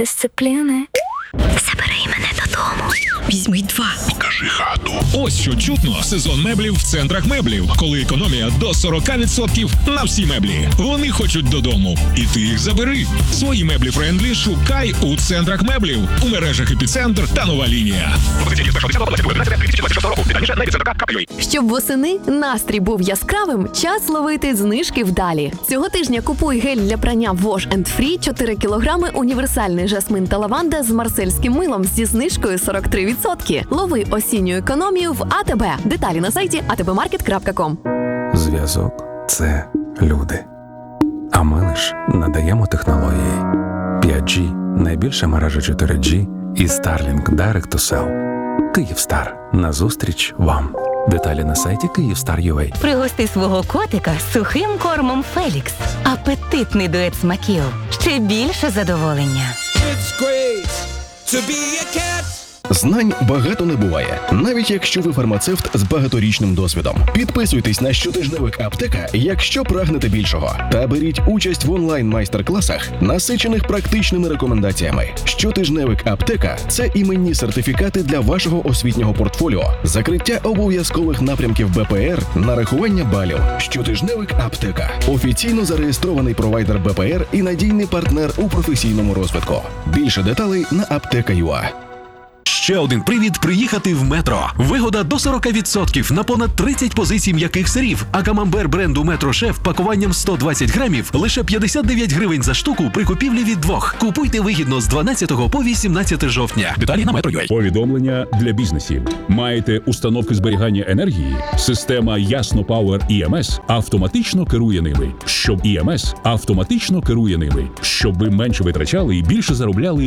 Дисципліни. Забери мене додому. Візьми 2. Покажи хату. Ось що чутно. Сезон меблів в центрах меблів. Коли економія до 40% на всі меблі. Вони хочуть додому. І ти їх забери. Свої меблі Френдлі шукай у центрах меблів. У мережах Епіцентр та Нова Лінія. Щоб восени настрій був яскравим, час ловити знижки вдалі. Цього тижня купуй гель для прання Wash Free 4 кілограми універсальний жасмин та лаванда з марсельським милом зі знижкою 43%. Лови осінню економію в АТБ. Деталі на сайті atbmarket.com. Зв'язок – це люди. А ми лиш надаємо технології. 5G – найбільша мережа 4G і Starlink Direct to Cell. Київстар. Назустріч вам. Деталі на сайті Kyivstar.ua. Пригости свого котика сухим кормом Фелікс. Апетитний дует смаків. Ще більше задоволення. Знань багато не буває, навіть якщо ви фармацевт з багаторічним досвідом. Підписуйтесь на щотижневик Аптека, якщо прагнете більшого. Та беріть участь в онлайн-майстер-класах, насичених практичними рекомендаціями. Щотижневик Аптека – це іменні сертифікати для вашого освітнього портфоліо, закриття обов'язкових напрямків БПР, нарахування балів. Щотижневик Аптека – офіційно зареєстрований провайдер БПР і надійний партнер у професійному розвитку. Більше деталей на apteka.ua. Ще один привід приїхати в Метро. Вигода до 40% на понад 30 позицій м'яких сирів. А камамбер бренду Метро Шеф пакуванням 120 грамів лише 59 гривень за штуку при купівлі від 2. Купуйте вигідно з 12 по 18 жовтня. Деталі на Metro.ua. Повідомлення для бізнесів. Маєте установки зберігання енергії? Система Ясно Power EMS автоматично керує ними. Щоб EMS автоматично керує ними. Щоб ви менше витрачали і більше заробляли